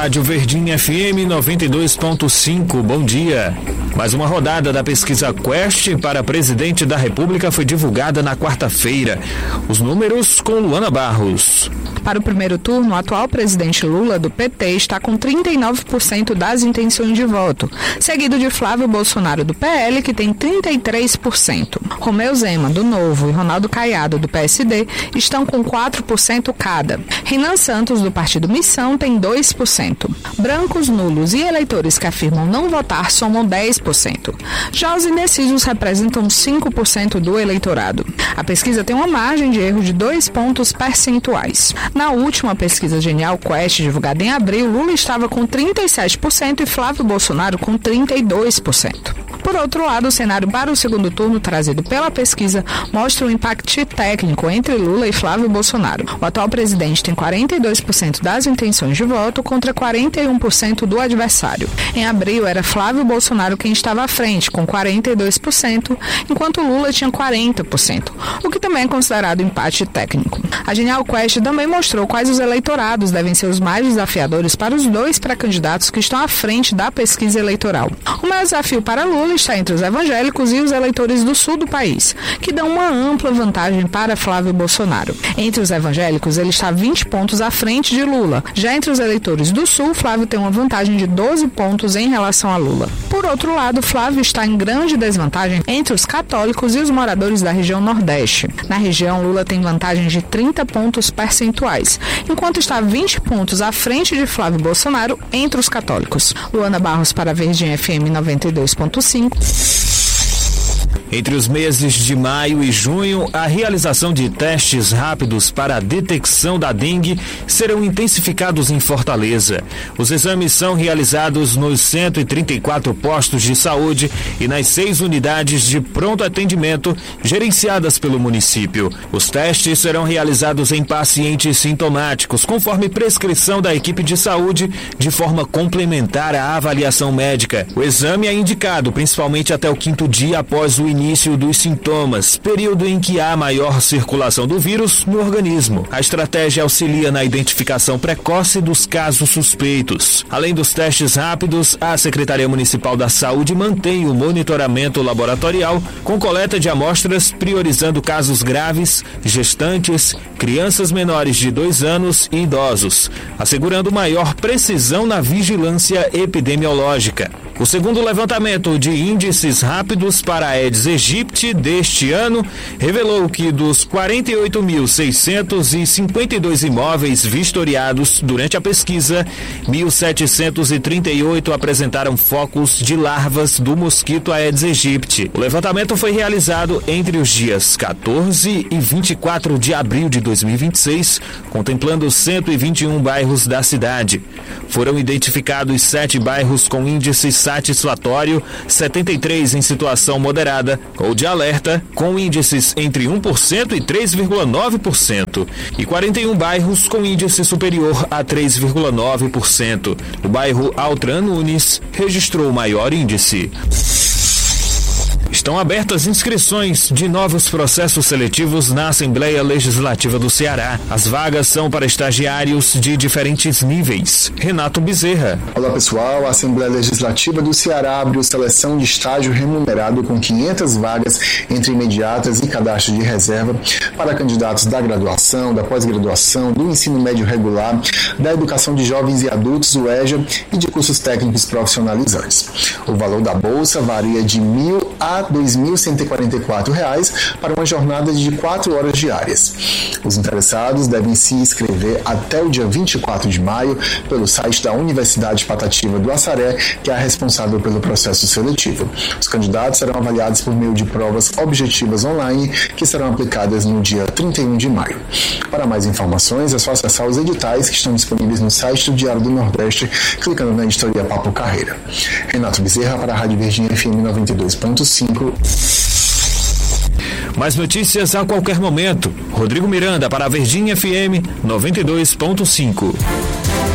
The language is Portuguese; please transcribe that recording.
Rádio Verdinha FM 92.5. Bom dia. Mais uma rodada da pesquisa Quest para presidente da República foi divulgada na quarta-feira. Os números com Luana Barros. Para o primeiro turno, o atual presidente Lula, do PT, está com 39% das intenções de voto, seguido de Flávio Bolsonaro, do PL, que tem 33%. Romeu Zema, do Novo, e Ronaldo Caiado, do PSD, estão com 4% cada. Renan Santos, do Partido Missão, tem 2%. Brancos, nulos e eleitores que afirmam não votar somam 10%. Já os indecisos representam 5% do eleitorado. A pesquisa tem uma margem de erro de 2 pontos percentuais. Na última pesquisa Genial Quest, divulgada em abril, Lula estava com 37% e Flávio Bolsonaro com 32%. Por outro lado, o cenário para o segundo turno trazido pela pesquisa mostra um impacto técnico entre Lula e Flávio Bolsonaro. O atual presidente tem 42% das intenções de voto contra 41% do adversário. Em abril, era Flávio Bolsonaro quem estava à frente, com 42%, enquanto Lula tinha 40%, o que também é considerado empate técnico. A Genial Quest também mostrou quais os eleitorados devem ser os mais desafiadores para os dois pré-candidatos que estão à frente da pesquisa eleitoral. O maior desafio para Lula está entre os evangélicos e os eleitores do sul do país, que dão uma ampla vantagem para Flávio Bolsonaro. Entre os evangélicos, ele está 20 pontos à frente de Lula. Já entre os eleitores do sul, Flávio tem uma vantagem de 12 pontos em relação a Lula. Por outro lado, Flávio está em grande desvantagem entre os católicos e os moradores da região Nordeste. Na região, Lula tem vantagem de 30 pontos percentuais, enquanto está 20 pontos à frente de Flávio Bolsonaro entre os católicos. Luana Barros para a Verdinha FM 92.5. Entre os meses de maio e junho, a realização de testes rápidos para a detecção da dengue serão intensificados em Fortaleza. Os exames são realizados nos 134 postos de saúde e nas 6 unidades de pronto atendimento gerenciadas pelo município. Os testes serão realizados em pacientes sintomáticos, conforme prescrição da equipe de saúde, de forma complementar à avaliação médica. O exame é indicado principalmente até o 5º dia após o início dos sintomas, período em que há maior circulação do vírus no organismo. A estratégia auxilia na identificação precoce dos casos suspeitos. Além dos testes rápidos, a Secretaria Municipal da Saúde mantém o monitoramento laboratorial com coleta de amostras, priorizando casos graves, gestantes, crianças menores de 2 anos e idosos, assegurando maior precisão na vigilância epidemiológica. O segundo levantamento de índices rápidos para a Aedes aegypti deste ano revelou que dos 48.652 imóveis vistoriados durante a pesquisa, 1.738 apresentaram focos de larvas do mosquito Aedes aegypti. O levantamento foi realizado entre os dias 14 e 24 de abril de 2026, contemplando 121 bairros da cidade. Foram identificados 7 bairros com índice satisfatório, 73 em situação moderada ou de alerta, com índices entre 1% e 3,9%, e 41 bairros com índice superior a 3,9%. O bairro Altran Nunes registrou o maior índice. Estão abertas inscrições de novos processos seletivos na Assembleia Legislativa do Ceará. As vagas são para estagiários de diferentes níveis. Renato Bezerra. Olá pessoal, a Assembleia Legislativa do Ceará abriu seleção de estágio remunerado com 500 vagas entre imediatas e cadastro de reserva para candidatos da graduação, da pós-graduação, do ensino médio regular, da educação de jovens e adultos, o EJA, e de cursos técnicos profissionalizantes. O valor da bolsa varia de R$ 1.000 a R$ 2.144 para uma jornada de 4 horas diárias. Os interessados devem se inscrever até o dia 24 de maio pelo site da Universidade Patativa do Assaré, que é a responsável pelo processo seletivo. Os candidatos serão avaliados por meio de provas objetivas online, que serão aplicadas no dia 31 de maio. Para mais informações, é só acessar os editais que estão disponíveis no site do Diário do Nordeste, clicando na editoria Papo Carreira. Renato Bezerra para a Rádio Verdinha FM 92.5. Mais notícias a qualquer momento. Rodrigo Miranda para a Verdinha FM 92.5.